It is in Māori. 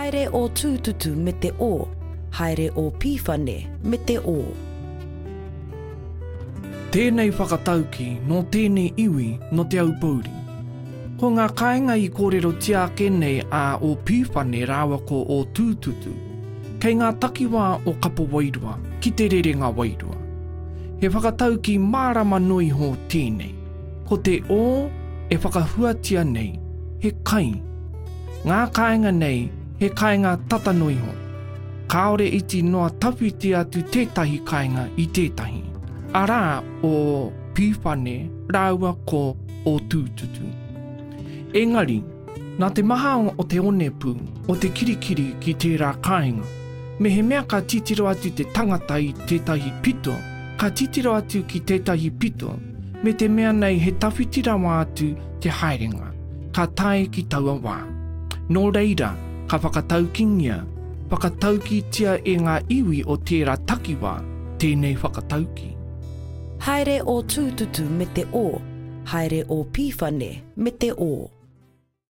Haere o tūtutu me te o, haere o pīwhane me te o. Tēnei whakatauki no tēnei iwi no te aupauri. Ko ngā kāinga I kōrero tiake nei a o pīwhane rāwa ko o tūtutu, kei ngā takiwā o kapo wairua ki te rerenga wairua. He whakatauki mārama nui ho tēnei. Ko te o e whakahuatia nei, he kai. Ngā kāinga nei, he kāinga tatanui ho. Kāore iti noa tawhiti atu tētahi kāinga I tētahi. Arā o pīwhane rāua ko o tūtutu. Engari, nā te maha o te onepu o te kirikiri ki tērā kāinga, me he mea ka titiro atu te tangata I tētahi pito, ka titiro atu ki tētahi pito, me te mea nei he tawhitirawa atu te haerenga, ka tae ki taua wā. Nō reira, ka whakataukingia, whakataukitia e ngā iwi o tērā takiwā, tēnei whakatauki. Haere o tūtutu me te o, haere o pīwhane me te o.